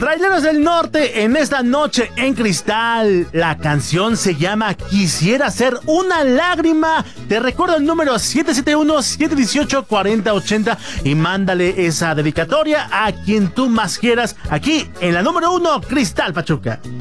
Traileros del Norte, en esta noche en Cristal, la canción se llama Quisiera ser una lágrima. Te recuerdo el número 771-718-4080 y mándale esa dedicatoria a quien tú más quieras, aquí en la número 1, Cristal Pachuca.